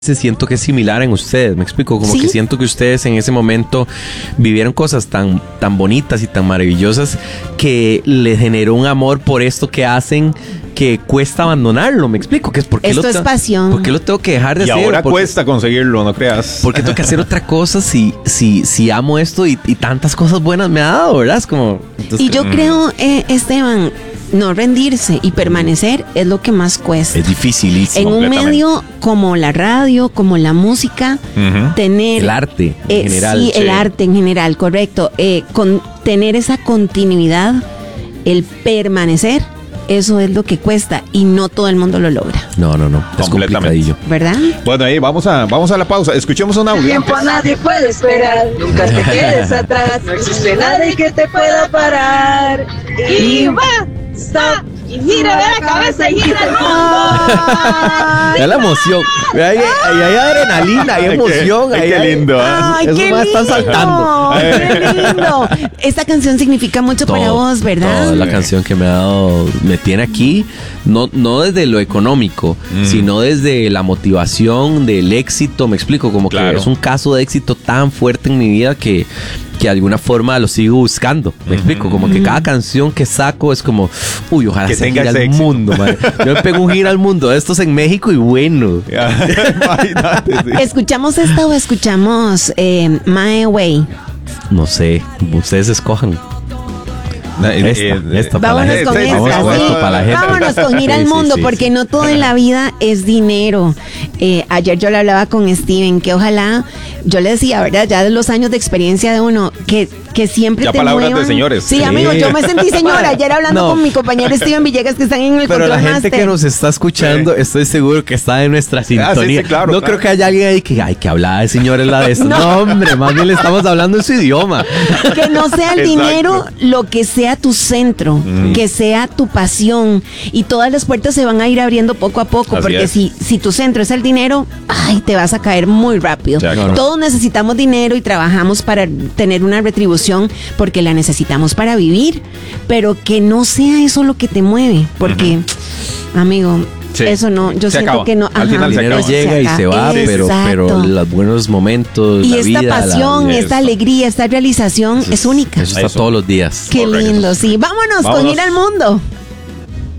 Siento que es similar en ustedes, me explico, como ¿Sí? que siento que ustedes en ese momento vivieron cosas tan bonitas y tan maravillosas que les generó un amor por esto que hacen que cuesta abandonarlo, me explico, que es porque Esto es pasión. ¿Por qué lo tengo que dejar de Y hacer? ahora Porque- cuesta conseguirlo, no creas. ¿Por qué tengo que hacer otra cosa si amo esto y tantas cosas buenas me ha dado, verdad? Es como... entonces, Y yo creo, Esteban, no rendirse y permanecer es lo que más cuesta. es dificilísimo. En un completamente. medio como la radio, como la música, Ujú. tener... El arte en general. Sí, el arte en general, correcto. Con tener esa continuidad, el permanecer, eso es lo que cuesta y no todo el mundo lo logra, No, es Completamente. complicadillo. ¿verdad? Bueno, ahí vamos a la pausa. Escuchemos un El audio. tiempo a nadie puede esperar, nunca te quedes atrás, no existe nadie que te pueda parar. Y va, stop, y gira de la cabeza y gira el mundo. Es la emoción. Hay adrenalina, hay emoción. Qué lindo, ¿eh? Ay, Esos qué más lindo. están saltando. Qué lindo. Esta canción significa mucho para vos, ¿verdad? Toda la canción que me ha dado, me tiene aquí, no desde lo económico, sino desde la motivación del éxito, me explico, como Claro. que es un caso de éxito tan fuerte en mi vida que de alguna forma lo sigo buscando, me explico, como que cada canción que saco es como, uy, ojalá Que sea tenga gira ese al éxito. mundo, man. Yo me pego un gira al mundo de estos en México y bueno. Imagínate, sí. ¿Escuchamos esta o escuchamos My Way? No sé, ustedes escojan. Esta para la Vámonos gente. con sí, esta, vamos ¿sí? con esto para la gente. Vámonos con ir al Sí, sí, mundo, sí, porque sí. no todo en la vida es dinero. Ayer yo le hablaba con Steven, que ojalá, yo le decía, ¿verdad? Ya de los años de experiencia de uno, que siempre Ya te palabras muevan. de señores. Sí, Sí. amigo, yo me sentí señora. Ayer hablando No. con mi compañero Steven Villegas, que están en el Pero la Control gente Master. que nos está escuchando, estoy seguro que está en nuestra sintonía. sí, claro, no claro. creo que haya alguien ahí que, ay, que hablaba de señores la de esto. No. hombre, más bien le estamos hablando en su idioma. Que no sea el Exacto. dinero lo que sea tu centro, que sea tu pasión. Y todas las puertas se van a ir abriendo poco a poco, Así porque es. si tu centro es el dinero, ay, te vas a caer muy rápido. Ya, claro. Todos necesitamos dinero y trabajamos para tener una retribución porque la necesitamos para vivir, pero que no sea eso lo que te mueve, porque, amigo... Sí. Eso no, yo Se siento acaba. que no. Al final El se dinero acaba. llega y se va, pero Exacto. los buenos momentos, Y la esta vida, pasión, la- esta alegría, esta realización es única. Eso está Eso. todos los días. Qué Correcto. lindo, sí. Vámonos con Vámonos. ir al mundo.